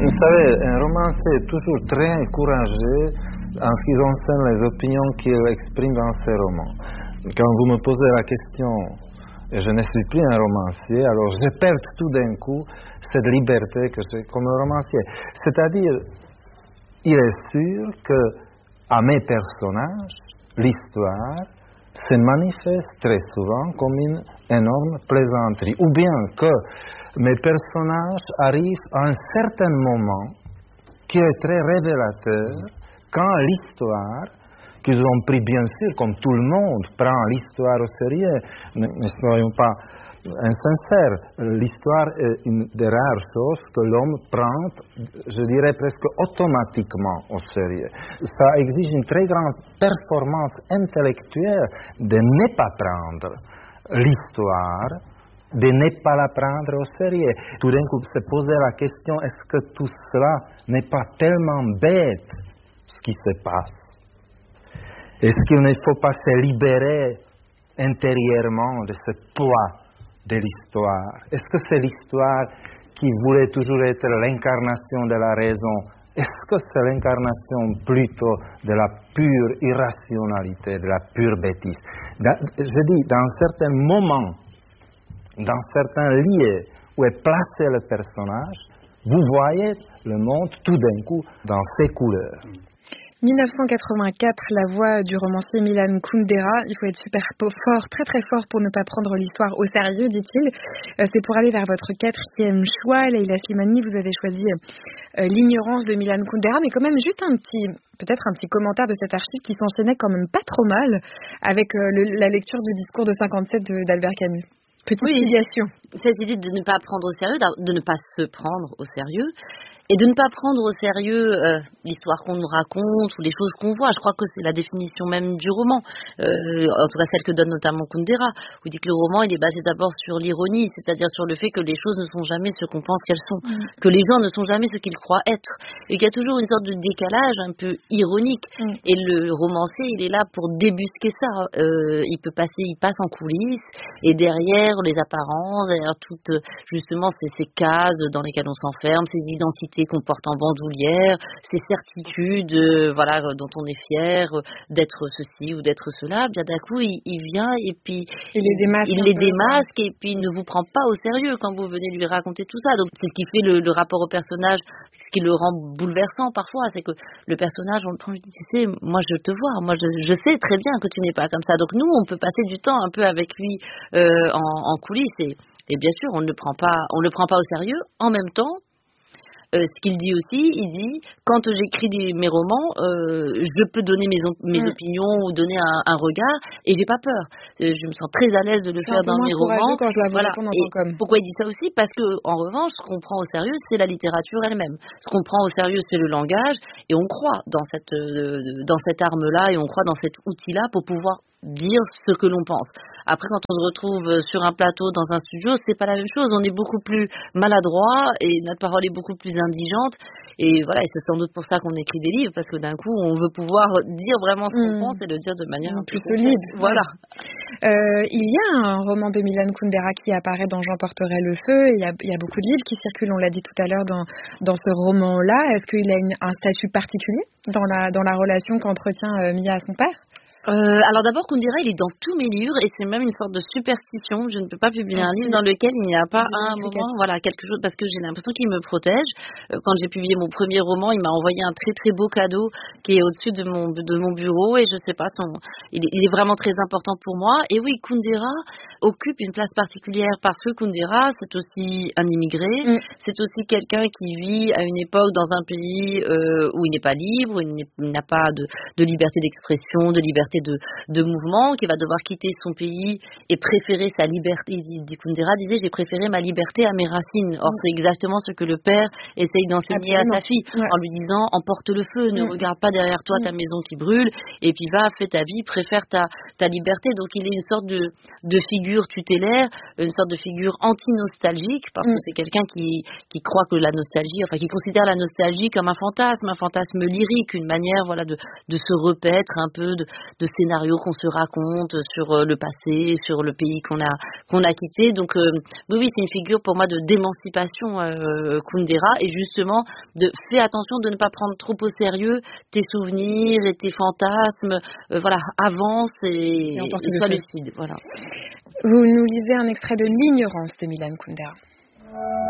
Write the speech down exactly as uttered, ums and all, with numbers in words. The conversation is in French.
Vous savez, un romancier est toujours très encouragé en ce qui concerne les opinions qu'il exprime dans ses romans. Quand vous me posez la question, et je ne suis plus un romancier, alors je perds tout d'un coup cette liberté que j'ai comme romancier. C'est-à-dire, il est sûr que à mes personnages, l'histoire se manifeste très souvent comme une énorme plaisanterie. Ou bien que mes personnages arrivent à un certain moment qui est très révélateur quand l'histoire, qu'ils ont pris bien sûr, comme tout le monde prend l'histoire au sérieux, ne, ne soyons pas insincères, l'histoire est une des rares choses que l'homme prend, je dirais presque automatiquement au sérieux. Ça exige une très grande performance intellectuelle de ne pas prendre l'histoire, de ne pas la prendre au sérieux. Tout d'un coup, se poser la question, est-ce que tout cela n'est pas tellement bête, ce qui se passe? Est-ce qu'il ne faut pas se libérer intérieurement de ce poids de l'histoire? Est-ce que c'est l'histoire qui voulait toujours être l'incarnation de la raison? Est-ce que c'est l'incarnation plutôt de la pure irrationalité, de la pure bêtise? Dans, je dis, dans certains moments, dans certains lieux où est placé le personnage, vous voyez le monde tout d'un coup dans ses couleurs. mille neuf cent quatre-vingt-quatre, la voix du romancier Milan Kundera. Il faut être super fort, très très fort pour ne pas prendre l'histoire au sérieux, dit-il. Euh, c'est pour aller vers votre quatrième choix, Leïla Slimani. Vous avez choisi euh, L'ignorance de Milan Kundera, mais quand même juste un petit, peut-être un petit commentaire de cet archive qui s'enchaînait quand même pas trop mal avec euh, le, la lecture du discours de cinquante-sept de, d'Albert Camus. Petite oui, filiation. Cette idée de ne pas prendre au sérieux, de ne pas se prendre au sérieux, et de ne pas prendre au sérieux euh, l'histoire qu'on nous raconte ou les choses qu'on voit. Je crois que c'est la définition même du roman, euh, en tout cas celle que donne notamment Kundera, où il dit que le roman il est basé d'abord sur l'ironie, c'est-à-dire sur le fait que les choses ne sont jamais ce qu'on pense qu'elles sont, mmh. que les gens ne sont jamais ce qu'ils croient être, et qu'il y a toujours une sorte de décalage un peu ironique. Mmh. Et le romancier, il est là pour débusquer ça. Euh, il peut passer, il passe en coulisses, et derrière les apparences, derrière toutes justement ces, ces cases dans lesquelles on s'enferme, ces identités qu'on porte en bandoulière, ces certitudes, euh, voilà, dont on est fier euh, d'être ceci ou d'être cela. Bien d'un coup, il, il vient et puis il les démasque, il les démasque et puis il ne vous prend pas au sérieux quand vous venez lui raconter tout ça. Donc c'est ce qui fait le, le rapport au personnage, ce qui le rend bouleversant parfois, c'est que le personnage, on le prend, je dis, tu sais, moi je te vois, moi je, je sais très bien que tu n'es pas comme ça. Donc nous, on peut passer du temps un peu avec lui euh, en, en coulisses et Et bien sûr, on ne le prend pas, on le prend pas au sérieux. En même temps, euh, ce qu'il dit aussi, il dit quand j'écris des, mes romans, euh, je peux donner mes, mes mmh. opinions ou donner un, un regard, et j'ai pas peur. Je me sens très à l'aise de le c'est faire dans mes romans. Quand je la voilà. Et pourquoi il dit ça aussi? Parce que en revanche, ce qu'on prend au sérieux, c'est la littérature elle-même. Ce qu'on prend au sérieux, c'est le langage, et on croit dans cette euh, dans cette arme-là, et on croit dans cet outil-là pour pouvoir dire ce que l'on pense. Après, quand on se retrouve sur un plateau, dans un studio, c'est pas la même chose. On est beaucoup plus maladroit et notre parole est beaucoup plus indigente. Et voilà, et c'est sans doute pour ça qu'on écrit des livres, parce que d'un coup, on veut pouvoir dire vraiment ce qu'on mmh. pense et le dire de manière plus solide. Voilà. Euh, il y a un roman de Milan Kundera qui apparaît dans J'emporterai le feu. Il y a, il y a beaucoup de livres qui circulent, on l'a dit tout à l'heure, dans, dans ce roman-là. Est-ce qu'il a une, un statut particulier dans la, dans la relation qu'entretient euh, Mia à son père? Euh, alors d'abord, Kundera, il est dans tous mes livres et c'est même une sorte de superstition. Je ne peux pas publier un livre dans lequel il n'y a pas un moment, voilà, quelque chose, parce que j'ai l'impression qu'il me protège. Euh, quand j'ai publié mon premier roman, il m'a envoyé un très très beau cadeau qui est au-dessus de mon de mon bureau et je sais pas, son, il, est, il est vraiment très important pour moi. Et oui, Kundera occupe une place particulière parce que Kundera, c'est aussi un immigré, mm. c'est aussi quelqu'un qui vit à une époque dans un pays euh, où il n'est pas libre, où il, il n'a pas de, de liberté d'expression, de liberté De, de mouvement, qui va devoir quitter son pays et préférer sa liberté. Dit Kundera disait, j'ai préféré ma liberté à mes racines. Or, c'est exactement ce que le père essaye d'enseigner Absolument. à sa fille, ouais. en lui disant, emporte le feu, ne mmh. regarde pas derrière toi mmh. ta maison qui brûle, et puis va, fais ta vie, préfère ta, ta liberté. Donc, il est une sorte de, de figure tutélaire, une sorte de figure anti-nostalgique, parce mmh. que c'est quelqu'un qui, qui croit que la nostalgie, enfin, qui considère la nostalgie comme un fantasme, un fantasme lyrique, une manière, voilà, de, de se repaître un peu, de, de de scénarios qu'on se raconte sur euh, le passé, sur le pays qu'on a qu'on a quitté. Donc euh, oui, oui, c'est une figure pour moi de d'émancipation, euh, Kundera, et justement de fais attention de ne pas prendre trop au sérieux tes souvenirs et tes fantasmes. Euh, voilà, avance et, Et et sois lucide. Voilà. Vous nous lisez un extrait de L'ignorance de Milan Kundera.